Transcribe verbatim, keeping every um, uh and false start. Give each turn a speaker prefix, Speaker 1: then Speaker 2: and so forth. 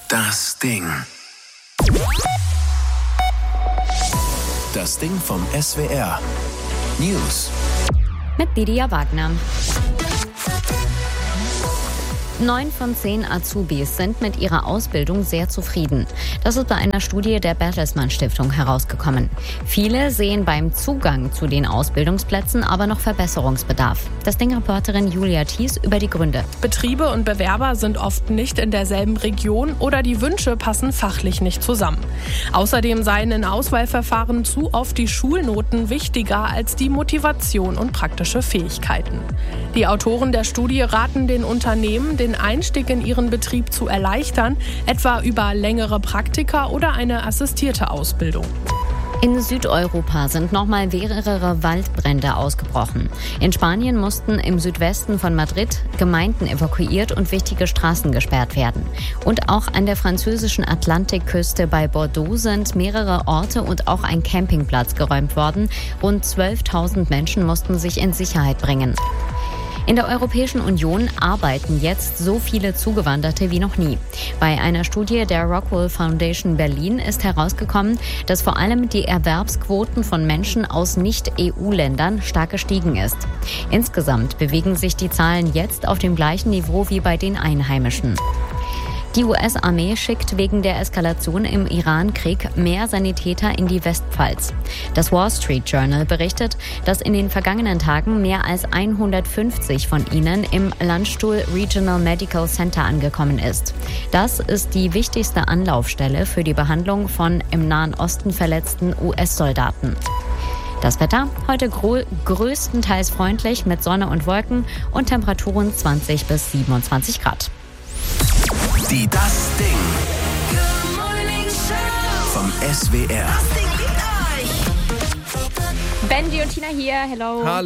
Speaker 1: Das Ding. Das Ding vom S W R. News.
Speaker 2: Mit Lydia Wagner. Neun von zehn Azubis sind mit ihrer Ausbildung sehr zufrieden. Das ist bei einer Studie der Bertelsmann Stiftung herausgekommen. Viele sehen beim Zugang zu den Ausbildungsplätzen aber noch Verbesserungsbedarf. Das Ding-Reporterin Julia Thies über die Gründe.
Speaker 3: Betriebe und Bewerber sind oft nicht in derselben Region oder die Wünsche passen fachlich nicht zusammen. Außerdem seien in Auswahlverfahren zu oft die Schulnoten wichtiger als die Motivation und praktische Fähigkeiten. Die Autoren der Studie raten den Unternehmen, den Einstieg in ihren Betrieb zu erleichtern, etwa über längere Praktika oder eine assistierte Ausbildung.
Speaker 2: In Südeuropa sind nochmal mehrere Waldbrände ausgebrochen. In Spanien mussten im Südwesten von Madrid Gemeinden evakuiert und wichtige Straßen gesperrt werden. Und auch an der französischen Atlantikküste bei Bordeaux sind mehrere Orte und auch ein Campingplatz geräumt worden. Rund zwölftausend Menschen mussten sich in Sicherheit bringen. In der Europäischen Union arbeiten jetzt so viele Zugewanderte wie noch nie. Bei einer Studie der Rockwell Foundation Berlin ist herausgekommen, dass vor allem die Erwerbsquoten von Menschen aus Nicht-E U-Ländern stark gestiegen ist. Insgesamt bewegen sich die Zahlen jetzt auf dem gleichen Niveau wie bei den Einheimischen. Die U S-Armee schickt wegen der Eskalation im Iran-Krieg mehr Sanitäter in die Westpfalz. Das Wall Street Journal berichtet, dass in den vergangenen Tagen mehr als hundertfünfzig von ihnen im Landstuhl Regional Medical Center angekommen ist. Das ist die wichtigste Anlaufstelle für die Behandlung von im Nahen Osten verletzten U S-Soldaten. Das Wetter heute gro- größtenteils freundlich mit Sonne und Wolken und Temperaturen zwanzig bis siebenundzwanzig Grad.
Speaker 1: Die Das Ding vom S W R.
Speaker 2: Benji und Tina hier, hello.
Speaker 4: Hallo.